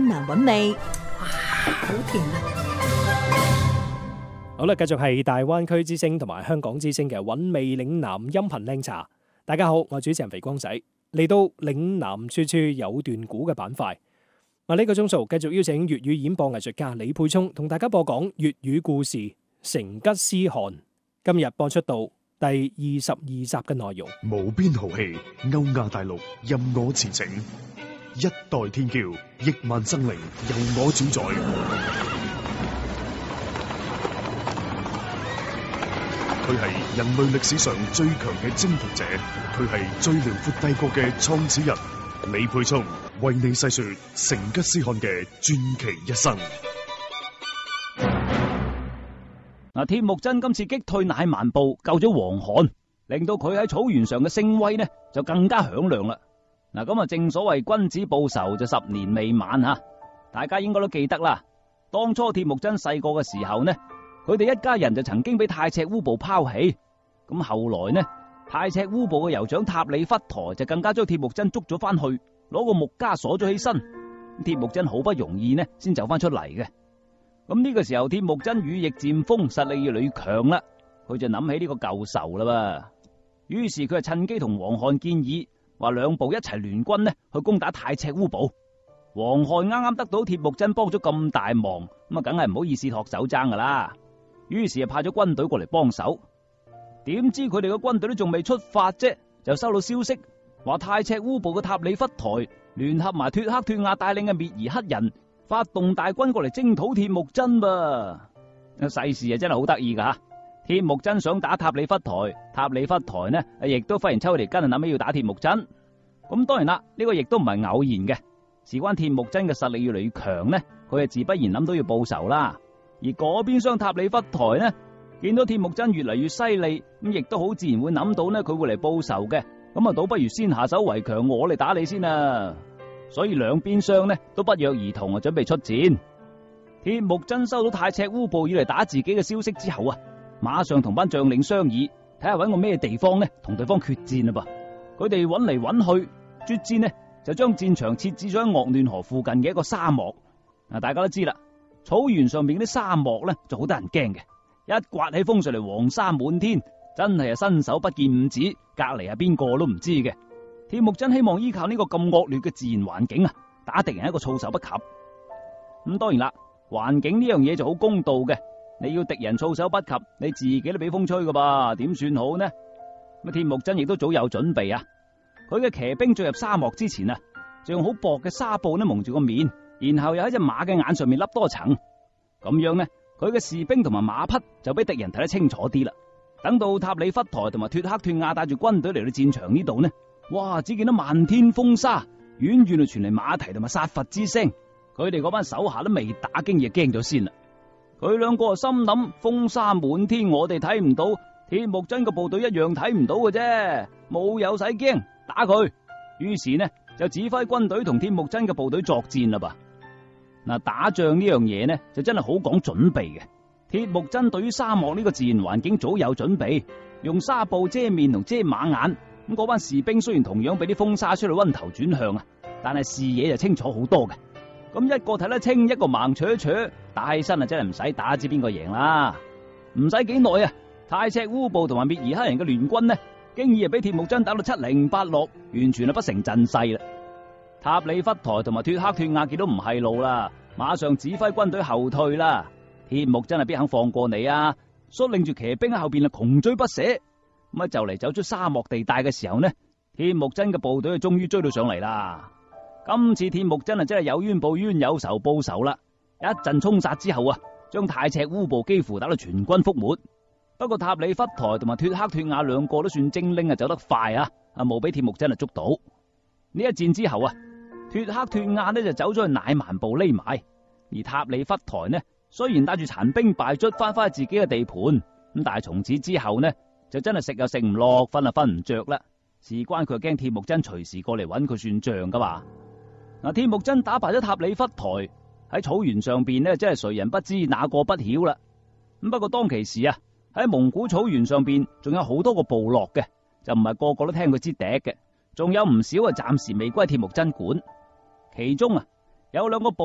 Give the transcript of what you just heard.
南韻味， 好甜啊！ 好啦，繼續係大灣區之聲同埋香港之聲嘅韻味嶺南音頻靚茶。大家好，我係主持人肥光仔，嚟到嶺南處處有段古嘅板塊。呢個鐘數繼續邀請粵語演播藝術家李沛聰同大家播講粵語故事《成吉思汗》。今日播出到第22集嘅內容。 無邊豪氣，歐亞大陸任我馳騁，一代天驕，億萬生靈由我主宰。佢係人類歷史上最強嘅征服者，佢係最遼闊帝國嘅創始人。李沛聰為你細說成吉思汗嘅傳奇一生。 鐵木真今次擊退乃蠻部，救咗黃汗，令到佢喺草原上嘅聲威呢就更加響亮啦。咁正所謂君子報仇就10年未晚吓，大家應該都記得啦。當初鐵木真細個嘅時候呢，佢哋一家人就曾經俾太赤烏部拋棄。咁後來呢，太赤烏部嘅酋長塔里忽台就更加將鐵木真捉咗翻去，攞個木枷鎖咗起身。鐵木真好不容易呢先走翻出嚟嘅。咁呢個時候，鐵木真羽翼漸豐，實力越嚟越強啦。佢就諗起呢個舊仇啦噃，於是佢就趁機同黃汗建議，話兩部一齊聯軍呢去攻打太赤烏部。黃汗啱啱得到鐵木真幫咗咁大忙，咁梗係唔好意思托手踭噶啦。於是就派咗軍隊過嚟幫手。點知佢哋嘅軍隊都仲未出發啫，就收到消息話太赤烏部嘅塔里忽台聯合埋脫克脫亞帶領嘅滅兒黑人，發動大軍過嚟征討鐵木真噃。世事啊真係好得意噶吓，鐵木真想打塔里忽台，塔里忽台呢亦都忽然抽起條筋，諗起要打鐵木真。咁當然啦，呢個亦都唔係偶然嘅，事關鐵木真嘅實力越嚟越強呢，佢係自不然諗到要報仇啦。而嗰邊廂塔里忽台呢，見到鐵木真越嚟越犀利，咁亦都好自然會諗到呢，佢會嚟報仇嘅。咁倒不如先下手為強，我嚟打你先啊！所以兩邊廂呢都不約而同準備出戰。鐵木真收到太赤烏部要嚟打自己嘅消息之後啊，馬上同班將領商議，睇下搵個咩地方呢同對方決戰啦噃。佢哋搵嚟搵去，決戰呢就將戰場設置咗喺鄂嫩河附近嘅一個沙漠。大家都知啦，草原上面啲沙漠呢就好得人驚嘅，一刮起風上嚟黃沙滿天，真係伸手不見五指，隔籬係邊個都唔知嘅。鐵木真希望依靠呢個咁惡劣嘅自然環境啊，打敵人一個措手不及。咁當然啦，環境呢樣嘢就好公道嘅，你要敵人措手不及，你自己都俾風吹噶噃，點算好呢？咁鐵木真亦都早有準備啊，佢嘅騎兵進入沙漠之前啊，就用好薄嘅紗布呢蒙住個面，然後又喺隻馬嘅眼上面笠多層，咁樣呢，佢嘅士兵同埋馬匹就俾敵人睇得清楚啲啦。等到塔里忽台同埋脫克脫亞帶住軍隊嚟到戰場呢度呢，哇！只見到漫天風沙，遠遠就傳嚟馬蹄同埋殺伐之聲。佢哋嗰班手下都未打驚，亦驚咗先啦。佢兩個心諗，風沙滿天，我哋睇唔到，鐵木真個部隊一樣睇唔到嘅啫，冇有使驚，打佢。於是呢就指揮軍隊同鐵木真嘅部隊作戰啦噃。打仗呢樣嘢呢就真係好講準備嘅。鐵木真對於沙漠呢個自然環境早有準備，用紗布遮面同遮馬眼。咁嗰班士兵雖然同樣俾啲風沙吹到溫頭轉向啊，但係視野就清楚好多嘅。咁一個睇得清，一個盲扯扯，打起身啊真係唔使打，知邊個贏啦。唔使幾耐啊，太赤烏部同埋滅兒黑人嘅聯軍呢，經已係俾鐵木真打到七零八落，完全係不成陣勢啦。塔里忽台同埋脫克脫亞見到唔係路啦，馬上指揮軍隊後退啦。鐵木真係邊肯放過你啊？率領住騎兵喺後邊啊窮追不捨。咁就嚟走出沙漠地帶嘅時候呢，鐵木真嘅部隊就終於追到上嚟啦。今次鐵木真啊真係有冤報冤，有仇報仇啦！一陣衝殺之後啊，將太赤烏部幾乎打到全軍覆沒。不過塔里忽台同埋脫克脫亞兩個都算精靈啊，走得快啊，冇俾鐵木真捉到。呢一戰之後啊，脫克脫亞呢就走咗去乃蠻部匿埋，而塔里忽台呢雖然帶住殘兵敗卒翻返去自己嘅地盤，咁但係從此之後呢，就真係食又食唔落，瞓又瞓唔着啦。事關佢驚鐵木真隨時過嚟揾佢算賬噶嘛。鐵木真打敗咗塔里忽台，喺草原上邊呢，真係誰人不知哪個不曉啦。咁不過當其時啊，喺蒙古草原上邊仲有好多個部落嘅，就唔係個個都聽佢支笛嘅，仲有唔少啊暫時未歸鐵木真管。其中啊有兩個部